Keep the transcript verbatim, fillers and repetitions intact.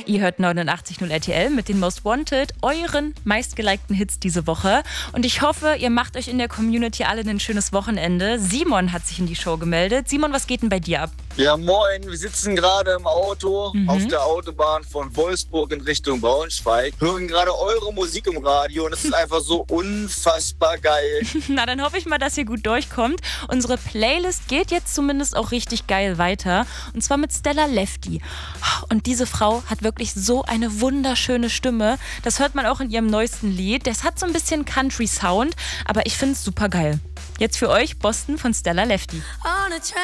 Ihr hört neunundachtzig Komma null R T L mit den Most Wanted, euren meistgelikten Hits diese Woche. Und ich hoffe, ihr macht euch in der Community alle ein schönes Wochenende. Simon hat sich in die Show gemeldet. Simon, was geht denn bei dir ab? Ja, moin. Wir sitzen gerade im Auto Mhm. auf der Autobahn von Wolfsburg in Richtung Braunschweig. Hören gerade eure Musik im Radio und es ist einfach so unfassbar geil. Na, dann hoffe ich mal, dass ihr gut durchkommt. Unsere Playlist geht jetzt zumindest auch richtig geil weiter. Und zwar mit Stella Lefty. Und diese Frau hat wirklich so eine wunderschöne Stimme. Das hört man auch in ihrem neuesten Lied. Das hat so ein bisschen Country-Sound, aber ich finde es super geil. Jetzt für euch Boston von Stella Lefty.